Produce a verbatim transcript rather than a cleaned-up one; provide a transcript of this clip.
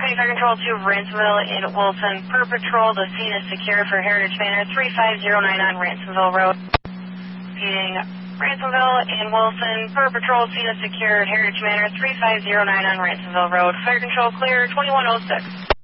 County Fire Control to Ransomville in Wilson. Per patrol, the scene is secure for Heritage Manor three five zero nine on Ransomville Road. Repeating, Ransomville in Wilson. Per patrol, scene is secured. Heritage Manor three five zero nine on Ransomville Road. Fire Control clear, twenty-one oh six.